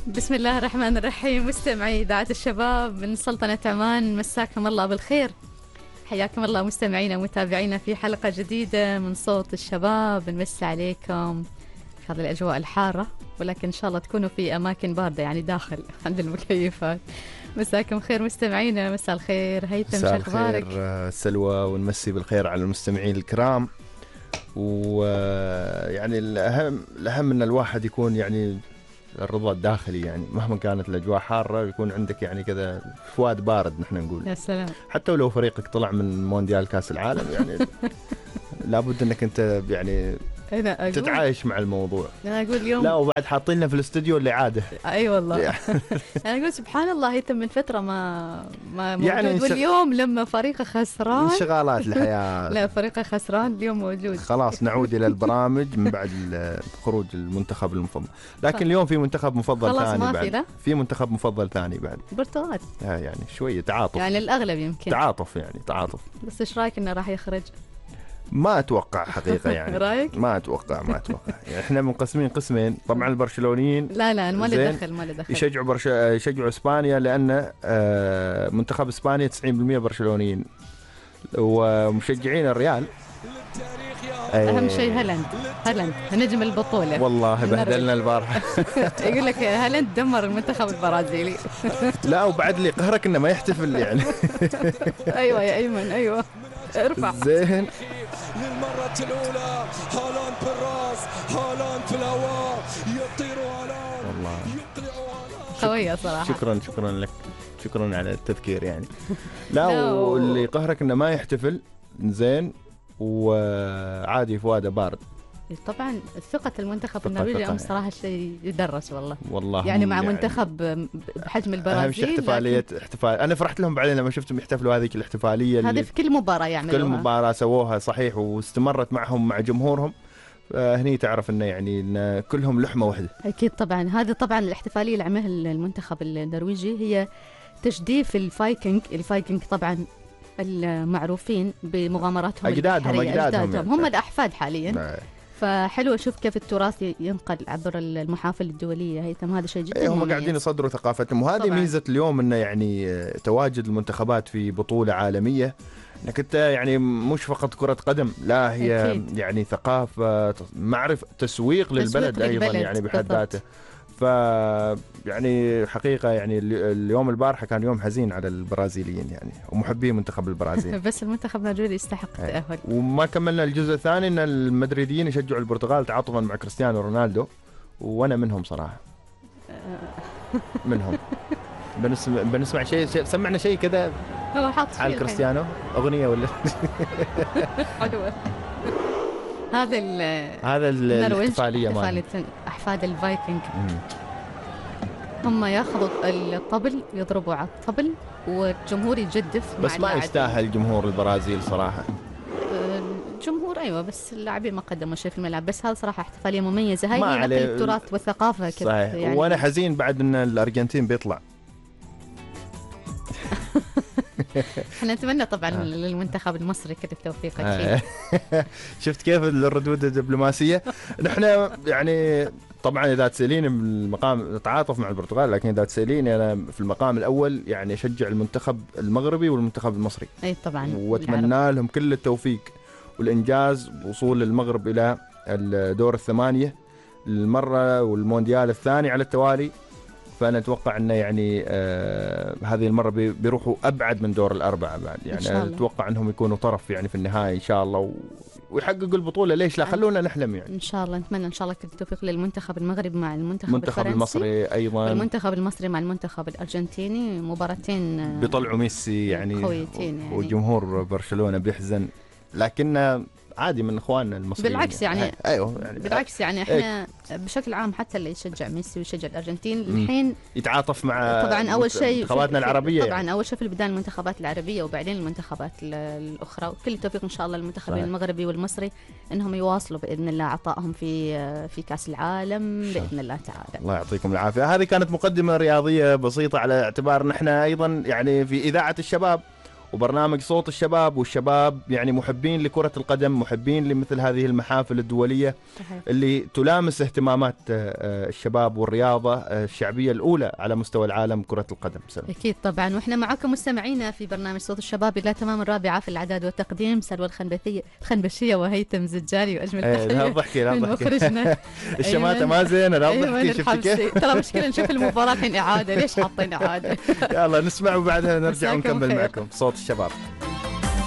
بسم الله الرحمن الرحيم. مستمعي إذاعة الشباب من سلطنة عمان، مساكم الله بالخير. حياكم الله مستمعينا ومتابعينا في حلقة جديدة من صوت الشباب. نمسي عليكم في هذه الأجواء الحارة، ولكن إن شاء الله تكونوا في أماكن باردة، يعني داخل عند المكيفات. مساكم خير مستمعينا. مساء الخير هيثم، شو أخبارك؟ سلوى، ونمسي بالخير على المستمعين الكرام. ويعني الأهم أن الواحد يكون يعني الرضا الداخلي، يعني مهما كانت الأجواء حارة يكون عندك يعني كذا فؤاد بارد. نحن نقول يا سلام، حتى ولو فريقك طلع من مونديال كاس العالم يعني لابد أنك أنت يعني تتعايش مع الموضوع. أنا أقول اليوم لا، وبعد حاطين لنا في الاستوديو الإعادة. أي والله. أنا أقول سبحان الله هيثم، من فترة ما يعني موجود، واليوم لما فريقه خسران. انشغالات الحياة. لا، فريقه خسران اليوم موجود. خلاص نعود إلى البرامج من بعد خروج المنتخب المفضل. لكن اليوم في منتخب مفضل ثاني بعد. في منتخب مفضل ثاني بعد، البرتغال. يعني شوية تعاطف، يعني الأغلب يمكن تعاطف، يعني تعاطف. بس إيش رأيك إنه راح يخرج؟ ما أتوقع حقيقة يعني. رأيك؟ ما أتوقع يعني إحنا منقسمين قسمين. طبعا البرشلونيين لا ما له دخل يشجعوا إسبانيا، لأن منتخب إسبانيا 90% برشلونيين، ومشجعين الريال. أهم شيء هالاند نجم البطولة. والله بهدلنا البارحة. يقول لك هالاند دمر المنتخب البرازيلي. لا، وبعد اللي قهرك إنه ما يحتفل يعني. أيوة يا أيمن، أيوة ارفع زين. للمرة الأولى هالاند بالراس، هالاند في الهواء، يطير هالاند، والله قوية صراحة. شكرا لك، شكرا على التذكير يعني. لا، واللي قهرك إنه ما يحتفل. زين، وعادي فؤاده بارد. طبعا ثقة المنتخب النرويجي أمس صراحة شيء يدرس والله يعني مع منتخب بحجم البرازيل. أهم شيء احتفال. أنا فرحت لهم بعدين لما شفتهم يحتفلوا هذيك الاحتفالية هذه في كل مباراة يعملوها، كل مباراة سووها صحيح، واستمرت معهم مع جمهورهم. هني تعرف إنه يعني إن كلهم لحمة واحدة. أكيد طبعا. هذه طبعا الاحتفالية اللي عملها المنتخب النرويجي هي تجديف الفايكنج طبعا المعروفين بمغامراتهم، أجدادهم هم الأحفاد حاليا. فحلو أشوف كيف التراث ينقل عبر المحافل الدولية. هيثم هذا شيء جدا هم قاعدين يصدروا ثقافتهم، وهذه ميزة اليوم إنه يعني تواجد المنتخبات في بطولة عالمية، إنك أنت يعني مش فقط كرة قدم، لا هي أكيد. يعني ثقافة، معرفة، تسويق للبلد أيضا يعني بحد ذاته. يعني حقيقة يعني اليوم البارحة كان يوم حزين على البرازيليين يعني ومحبي منتخب البرازيل. بس المنتخب النرويجي يستحق التأهل. وما كملنا الجزء الثاني ان المدريديين يشجعوا البرتغال تعاطفا مع كريستيانو رونالدو، وانا منهم صراحة. منهم. بنسمع شيء، سمعنا شيء كذا على كريستيانو، أغنية ولا؟ حلوة. هذا الاحتفالية أحفاد الفايكنج. هم ياخذوا الطبل، يضربوا على الطبل، والجمهور يجدف. بس ما يستاهل جمهور البرازيل صراحة. الجمهور أيوة، بس اللاعبين ما قدموا شيء في الملعب. بس هذا صراحة احتفالية مميزة، هاي هي نقل التراث والثقافة كيف يعني. وأنا حزين بعد إن الأرجنتين بيطلع. احنا نتمنى طبعا للمنتخب المصري كل التوفيق أكيد. شفت كيف الردود الدبلوماسية. نحن يعني طبعا إذا تسألين بالمقام نتعاطف مع البرتغال، لكن إذا تسألين أنا في المقام الأول يعني أشجع المنتخب المغربي والمنتخب المصري. أي طبعا، وأتمنى لهم كل التوفيق والإنجاز، وصول المغرب إلى الدور الثمانية المرة والمونديال الثاني على التوالي. فأنا أتوقع أنه يعني هذه المرة بيروحوا أبعد من دور الأربعة بعد، يعني أتوقع أنهم يكونوا طرف يعني في النهاية إن شاء الله، ويحققوا البطولة. ليش لا؟ خلونا نحلم يعني. إن شاء الله نتمنى إن شاء الله كل التوفيق للمنتخب المغربي مع المنتخب المصري أيضا، والمنتخب المصري مع المنتخب الأرجنتيني. مباراتين بيطلعوا ميسي يعني قويتين يعني. وجمهور برشلونة بيحزن، لكن عادي من اخواننا المصريين. بالعكس يعني ايوه يعني بالعكس يعني احنا بشكل عام حتى اللي يشجع ميسي ويشجع الارجنتين الحين يتعاطف مع طبعا اول شيء منتخباتنا العربيه، طبعا يعني. اول شيء في البدايه المنتخبات العربيه وبعدين المنتخبات الاخرى، وكل التوفيق ان شاء الله للمنتخبين المغربي والمصري انهم يواصلوا باذن الله عطائهم في كاس العالم باذن الله تعالى. الله يعطيكم العافيه. هذه كانت مقدمه رياضيه بسيطه على اعتبار ان احنا ايضا يعني في اذاعه الشباب، وبرنامج صوت الشباب، والشباب يعني محبين لكرة القدم، محبين لمثل هذه المحافل الدولية صحيح. اللي تلامس اهتمامات الشباب والرياضة الشعبية الأولى على مستوى العالم كرة القدم. سلام. أكيد طبعا، وإحنا معكم مستمعينا في برنامج صوت الشباب إلى تمام 4 في الإعداد والتقديم سلوى الخنبشية وهيثم زجاني، وأجمل تحية من مخرجنا. الشماتة ما زين، لا ضحكي شفتي كيف؟ ترى مشكلة نشوف المباراة الحين إعادة، ليش حاطين إعادة؟ يلا نسمع وبعدها نرجع ونكمل معكم صوت الشباب.